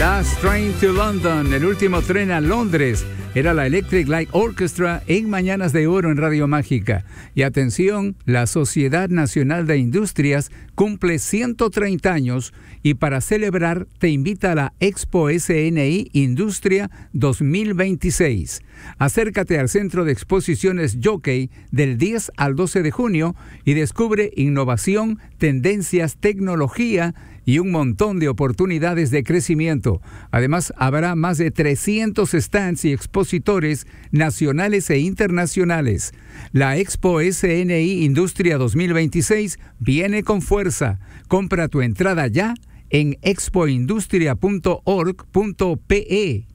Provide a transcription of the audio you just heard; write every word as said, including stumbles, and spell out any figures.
Last Train to London, el último tren a Londres. Era la Electric Light Orchestra en Mañanas de Oro en Radio Mágica. Y atención, la Sociedad Nacional de Industrias cumple ciento treinta años y para celebrar te invita a la Expo S N I Industria dos mil veintiséis. Acércate al Centro de Exposiciones Jockey del diez al doce de junio y descubre innovación, tendencias, tecnología y un montón de oportunidades de crecimiento. Además, habrá más de trescientos stands y expositores nacionales e internacionales. La Expo S N I Industria dos mil veintiséis viene con fuerza. Compra tu entrada ya en expoindustria punto org punto pe.